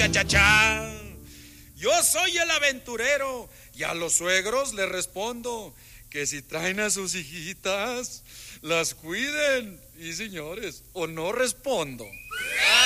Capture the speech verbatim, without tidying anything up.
Cha-cha-cha. Yo soy el aventurero y a los suegros les respondo que si traen a sus hijitas, las cuiden. Y señores, o no respondo.